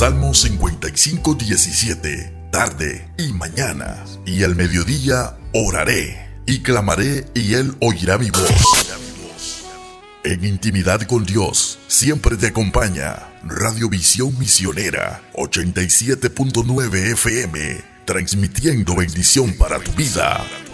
Salmo 55:17. Tarde y mañana y al mediodía oraré y clamaré y Él oirá mi voz. En intimidad con Dios siempre te acompaña Radio Visión Misionera 87.9 FM, transmitiendo bendición para tu vida.